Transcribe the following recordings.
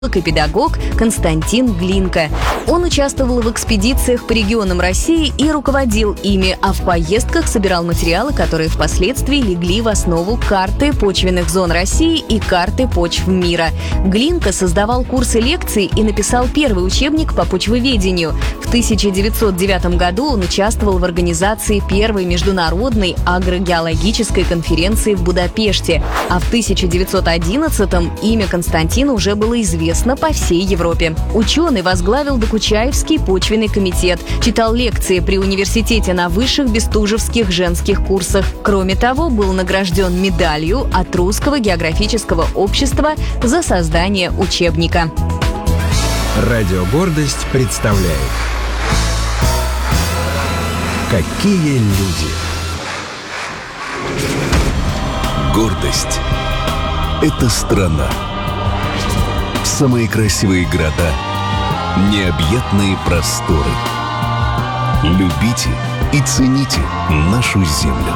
и педагог Константин Глинка. Он участвовал в экспедициях по регионам России и руководил ими, а в поездках собирал материалы, которые впоследствии легли в основу карты почвенных зон России и карты почв мира. Глинка создавал курсы лекций и написал первый учебник по почвоведению. В 1909 году он участвовал в организации первой международной агрогеологической конференции в Будапеште, а в 1911-м имя Константина уже было известно по всей Европе. Ученый возглавил Докучаевский почвенный комитет, читал лекции при университете на высших бестужевских женских курсах. Кроме того, был награжден медалью от Русского географического общества за создание учебника. Радио «Гордость» представляет «Какие люди». Гордость – это страна. Самые красивые города, необъятные просторы. Любите и цените нашу землю.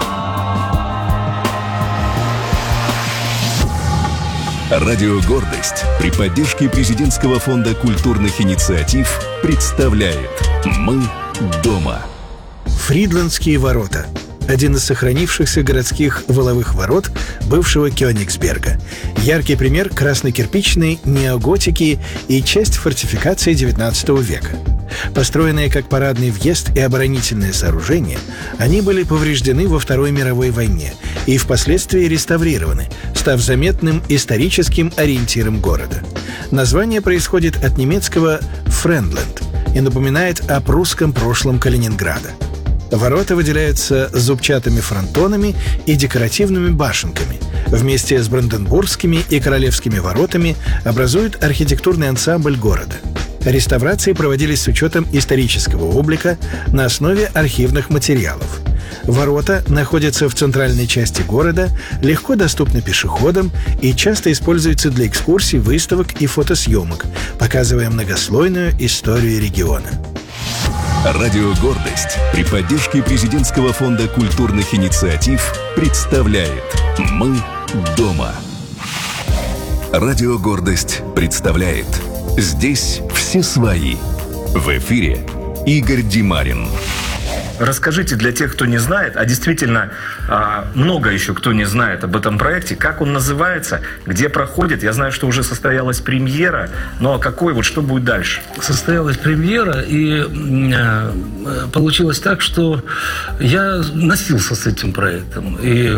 Радио «Гордость» при поддержке Президентского фонда культурных инициатив представляет «Мы дома». Фридландские ворота – один из сохранившихся городских валовых ворот бывшего Кёнигсберга. Яркий пример краснокирпичной неоготики и часть фортификации XIX века. Построенные как парадный въезд и оборонительное сооружение, они были повреждены во Второй мировой войне и впоследствии реставрированы, став заметным историческим ориентиром города. Название происходит от немецкого «Френдленд» и напоминает о прусском прошлом Калининграда. Ворота выделяются зубчатыми фронтонами и декоративными башенками. Вместе с Бранденбургскими и Королевскими воротами образуют архитектурный ансамбль города. Реставрации проводились с учетом исторического облика на основе архивных материалов. Ворота находятся в центральной части города, легко доступны пешеходам и часто используются для экскурсий, выставок и фотосъемок, показывая многослойную историю региона. Радио «Гордость» при поддержке Президентского фонда культурных инициатив представляет «Мы дома». Радио «Гордость» представляет «Здесь все свои». В эфире Игорь Димарин. Расскажите для тех, кто не знает, а действительно много еще кто не знает об этом проекте, как он называется, где проходит. Я знаю, что уже состоялась премьера, но что будет дальше? Состоялась премьера, и получилось так, что я носился с этим проектом и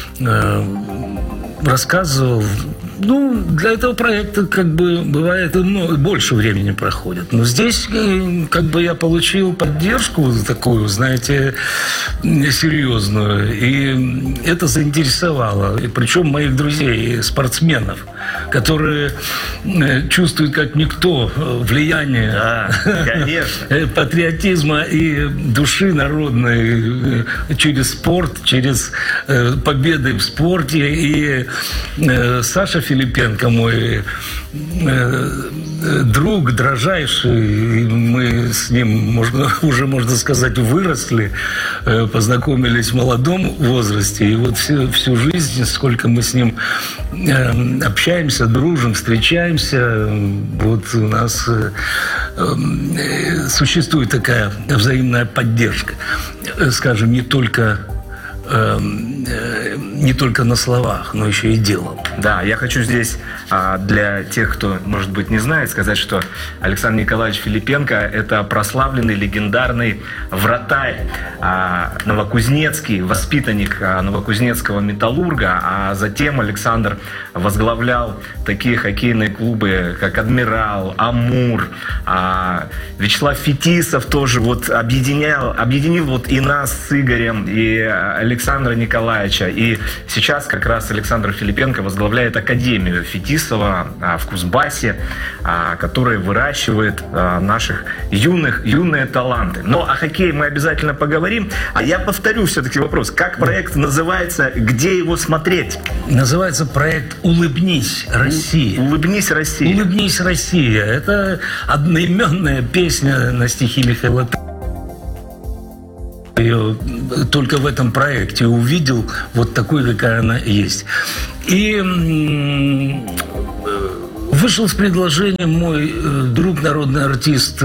рассказывал. Для этого проекта, бывает, больше времени проходит. Но здесь, я получил поддержку такую, знаете, серьезную. И это заинтересовало. И причем моих друзей, спортсменов, которые чувствуют, как никто, влияние патриотизма и души народной через спорт, через победы в спорте. И Саша Филипенко, мой друг дрожайший, мы с ним, можно сказать, выросли, познакомились в молодом возрасте, и вот всю жизнь, сколько мы с ним общаемся, дружим, встречаемся, вот у нас существует такая взаимная поддержка, скажем, не только на словах, но еще и делом. Да, я хочу здесь для тех, кто, может быть, не знает, сказать, что Александр Николаевич Филипенко – это прославленный, легендарный вратарь, новокузнецкий, воспитанник новокузнецкого «Металлурга», а затем Александр возглавлял такие хоккейные клубы, как «Адмирал», «Амур», Вячеслав Фетисов тоже объединил и нас с Игорем, и Александра Николаевича. И сейчас как раз Александр Филипенко возглавляет Академию Фетисова в Кузбассе, которая выращивает наших юные таланты. Но о хоккее мы обязательно поговорим. А я повторю все-таки вопрос. Как проект называется? Где его смотреть? Называется проект «Улыбнись, Россия». «Улыбнись, Россия». «Улыбнись, Россия». Это одноименная песня на стихи Михаила. Ее только в этом проекте увидел вот такой, какая она есть. И Вышел с предложением мой друг, народный артист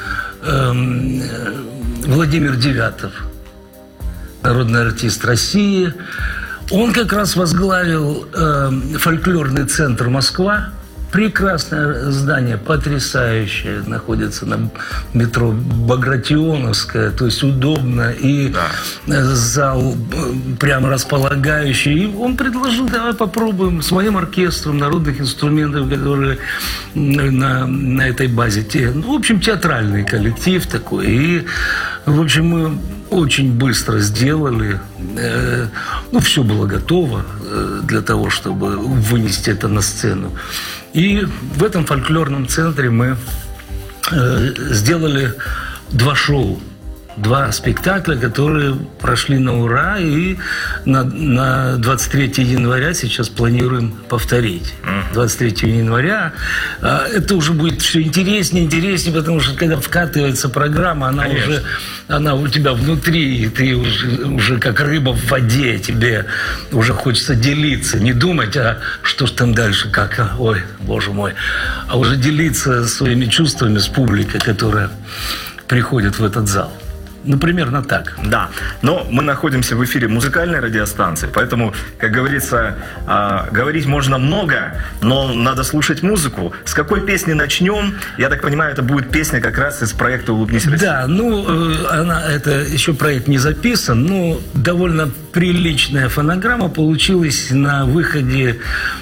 Владимир Девятов, народный артист России. Он как раз возглавил фольклорный центр «Москва». Прекрасное здание, потрясающее, находится на метро Багратионовская, то есть удобно, и зал прямо располагающий. И он предложил, давай попробуем с моим оркестром народных инструментов, которые на этой базе. В общем, театральный коллектив такой. И, в общем, мы очень быстро сделали. Все было готово для того, чтобы вынести это на сцену. И в этом фольклорном центре мы сделали 2 шоу, 2 спектакля, которые прошли на ура, и на 23 января сейчас планируем повторить. 23 января. Это уже будет все интереснее, потому что когда вкатывается программа, она у тебя внутри, и ты уже как рыба в воде, тебе уже хочется делиться, не думать, а что ж там дальше, ой, боже мой, а уже делиться своими чувствами с публикой, которая приходит в этот зал. Примерно так. Да, но мы находимся в эфире музыкальной радиостанции, поэтому, как говорится, говорить можно много, но надо слушать музыку. С какой песни начнем? Я так понимаю, это будет песня как раз из проекта «Улыбнись, Россия». Да, это еще проект не записан, но довольно приличная фонограмма получилась на выходе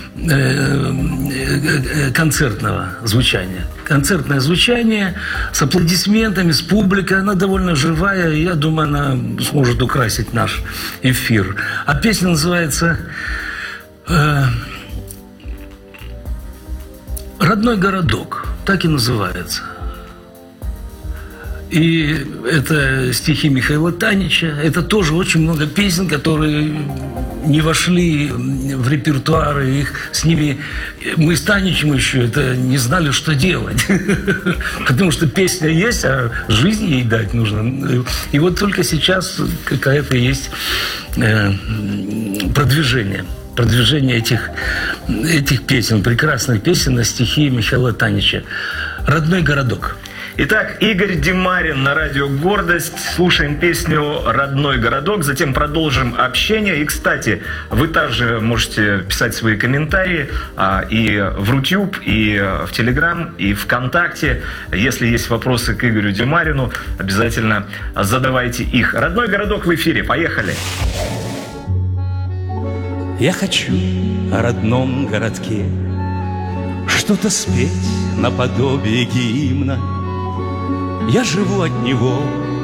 концертного звучания. Концертное звучание с аплодисментами, с публикой. Она довольно живая, и я думаю, она сможет украсить наш эфир. А песня называется «Родной городок». Так и называется. И это стихи Михаила Танича. Это тоже очень много песен, которые не вошли в репертуар. Их с ними мы с Таничем еще это не знали, что делать. Потому что песня есть, а жизнь ей дать нужно. И вот только сейчас какая-то есть продвижение этих песен, прекрасных песен на стихи Михаила Танича. «Родной городок». Итак, Игорь Демарин на радио «Гордость». Слушаем песню «Родной городок», затем продолжим общение. И, кстати, вы также можете писать свои комментарии и в Рутюб, и в Телеграм, и ВКонтакте. Если есть вопросы к Игорю Демарину, обязательно задавайте их. «Родной городок» в эфире. Поехали! Я хочу о родном городке что-то спеть наподобие гимна. Я живу от него